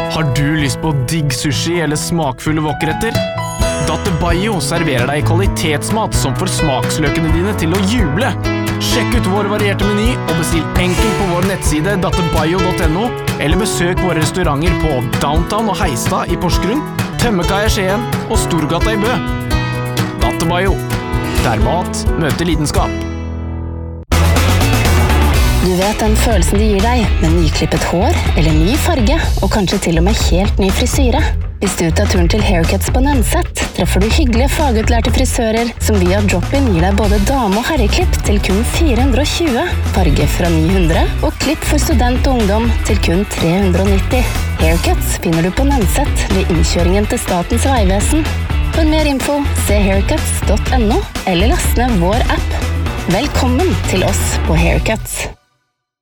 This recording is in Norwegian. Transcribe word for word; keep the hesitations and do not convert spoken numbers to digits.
Har du lyst på digg sushi eller smakfulle wokretter? Dattebayo serverer deg kvalitetsmat som får smaksløkene dine til å juble. Sjekk ut vår varierte meny og bestill enkelt på vår nettside dattebayo punktum no eller besøk våre restauranter på Downtown og Heistad i Porsgrunn, Tømmekaia Skien og Storgata i Bø. Dattebayo, der mat møter lidenskap. Du vet den følelsen de gir deg med nyklippet hår eller ny farge og kanskje til og med helt ny frisyre. Hvis du tar turen til Haircuts på Nønset, treffer du hyggelige fagutlærte frisører som via drop-in gir deg både dame- og herreklipp til kun fire hundre og tjue, farge fra ni hundre og klipp for student og ungdom til kun tre hundre og nitti. Haircuts finner du på Nønset ved innkjøringen til Statens Vegvesen. For mer info, se haircuts punktum no eller last ned vår app. Velkommen til oss på Haircuts.